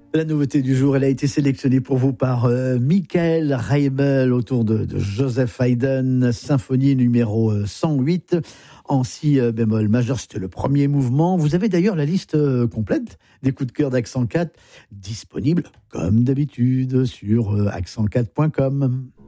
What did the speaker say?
La nouveauté du jour, elle a été sélectionnée pour vous par Michael Reibel autour de Joseph Haydn, symphonie numéro 108 en si bémol majeur. C'était le premier mouvement. Vous avez d'ailleurs la liste complète des coups de cœur d'Accent 4 disponible comme d'habitude sur accent4.com.